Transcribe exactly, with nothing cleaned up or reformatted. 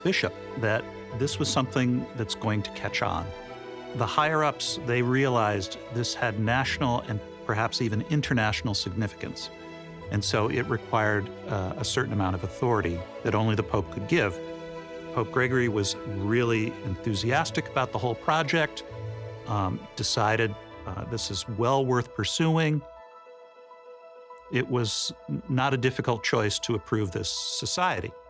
bishop that this was something that's going to catch on. The higher-ups, they realized this had national and perhaps even international significance. And so it required uh, a certain amount of authority that only the Pope could give. Pope Gregory was really enthusiastic about the whole project, um, decided uh, this is well worth pursuing. It was not a difficult choice to approve this society.